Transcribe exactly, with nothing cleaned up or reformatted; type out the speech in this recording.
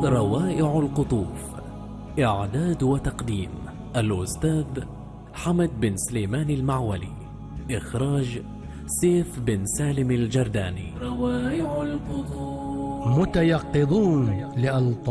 روائع القطوف. إعداد وتقديم الأستاذ حمد بن سليمان المعولي. إخراج سيف بن سالم الجرداني. روائع القطوف. متيقظون لألطاف